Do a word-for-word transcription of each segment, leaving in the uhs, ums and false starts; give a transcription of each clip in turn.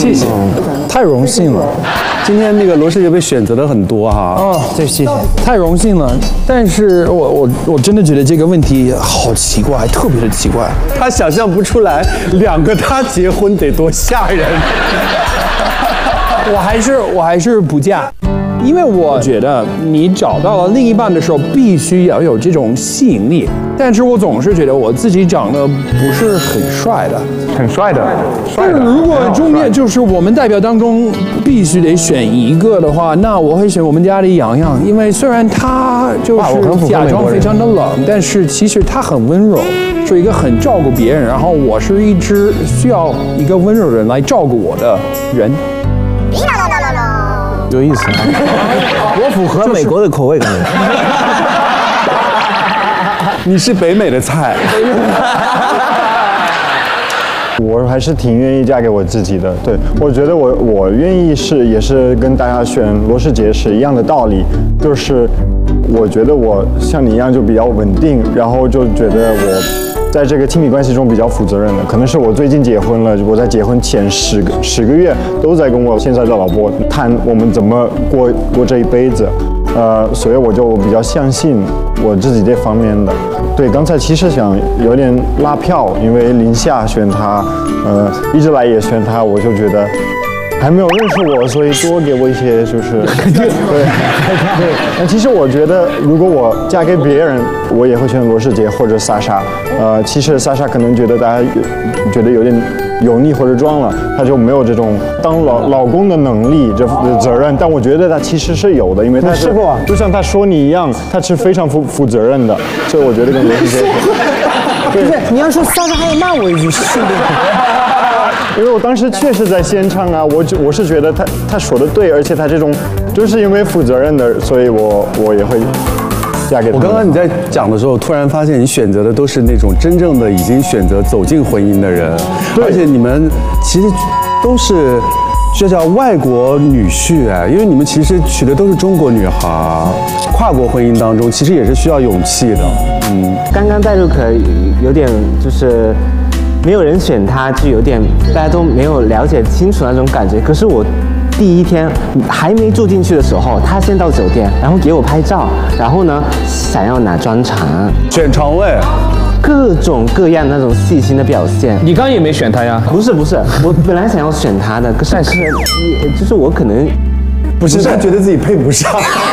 谢谢，太荣幸了。今天那个罗世杰被选择的很多哈。 哦，对，谢谢， 太荣幸了。但是我我我真的觉得这个问题好奇怪，特别的奇怪。他想象不出来两个他结婚得多吓人。我还是我还是不嫁。因为我觉得你找到了另一半的时候，必须要有这种吸引力。但是我总是觉得我自己长得不是很帅的， 很帅的， 帅的。如果中间就是我们代表当中必须得选一个的话，那我会选我们家的洋洋，因为虽然他就是假装非常的冷，但是其实他很温柔，是一个很照顾别人。然后我是一只需要一个温柔的人来照顾我的人。 有意思，我符合美国的口味，可能。 你是北美的菜。 我还是挺愿意嫁给我自己的。对，我觉得我我愿意是也是跟大家选罗世杰是一样的道理，就是我觉得我像你一样就比较稳定，然后就觉得我在这个亲密关系中比较负责任的。可能是我最近结婚了，我在结婚前十个十个月都在跟我现在的老婆谈我们怎么过过这一辈子。呃，所以我就比较相信我自己这方面的。对，刚才其实想有点拉票，因为林夏选他，呃，一直来也选他，我就觉得还没有认识我，所以多给我一些就是对对。但其实我觉得，如果我嫁给别人，我也会选罗世杰或者莎莎。呃，其实莎莎可能觉得大家觉得有点油腻或者装了，他就没有这种当老老公的能力这责任，但我觉得他其实是有的，因为他是就像他说你一样，他是非常负负责任的，所以我觉得跟罗世杰。 不是，你要说莎莎还要骂我一句，是的。 因为我当时确实在现场啊，我我是觉得他他说的对，而且他这种就是因为负责任的，所以我我也会。 我刚刚你在讲的时候，突然发现你选择的都是那种真正的已经选择走进婚姻的人，而且你们其实都是这叫外国女婿哎，因为你们其实娶的都是中国女孩，跨国婚姻当中其实也是需要勇气的。嗯， 刚刚戴路可有点就是没有人选他，就有点大家都没有了解清楚那种感觉。可是我。第一天还没住进去的时候，他先到酒店，然后给我拍照，然后呢想要拿专场， 选床位， 各种各样那种细心的表现。 你刚刚也没选他呀？ 不是不是，我本来想要选他的，可是可是就是我可能不是他觉得自己配不上。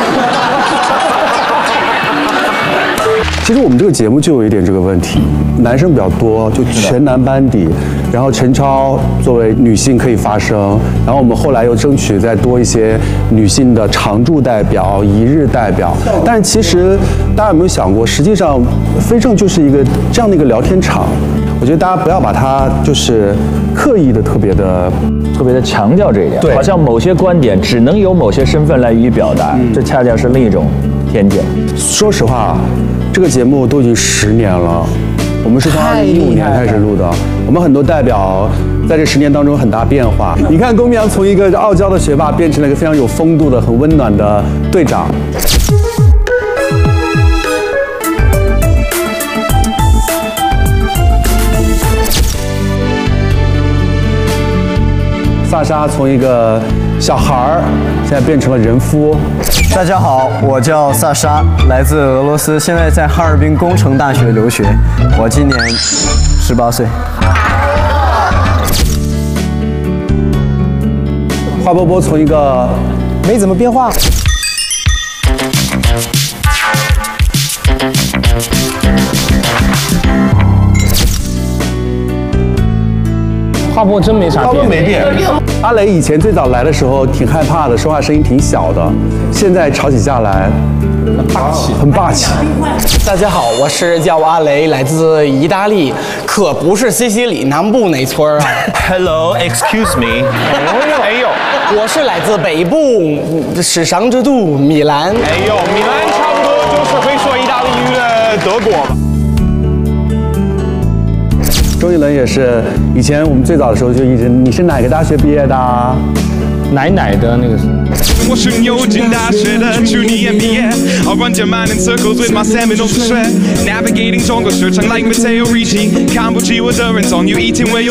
其实我们这个节目就有一点这个问题，男生比较多，就全男班底，然后陈超作为女性可以发声，然后我们后来又争取再多一些女性的常驻代表、一日代表。但是其实大家有没有想过，实际上非正就是一个这样的一个聊天场，我觉得大家不要把它就是刻意的特别的特别的强调这一点，对，好像某些观点只能由某些身份来予以表达，嗯、这恰恰是另一种偏见。 说实话。这个节目都已经十年了，我们是从二零一五年开始录的，我们很多代表在这十年当中有很大变化。你看龚明阳从一个傲娇的学霸变成了一个非常有风度的、很温暖的队长。萨莎从一个小孩儿现在变成了人夫。 大家好，我叫萨莎，来自俄罗斯，现在在哈尔滨工程大学留学。我今年十八岁。 华波波从一个没怎么变化。 华波真没啥变， 华波没变。阿雷以前最早来的时候挺害怕的，说话声音挺小的，现在吵起架来，霸气，很霸气。 大家好，我是叫阿雷，来自意大利，可不是西西里南部那村啊。 Hello, excuse me。 哎呦，我是来自北部时尚之都米兰。 哎呦，米兰差不多就是会说意大利语的德国。 周杰伦也是，以前我们最早的时候就一直，你是哪个大学毕业的、啊？ 奶奶的那个是。 我是牛津大学的去年毕业 I'll run your mind in circles with my Seminole sweat Navigating jungle search I'm like Matteo Ricci 看不起我的人总有一天会有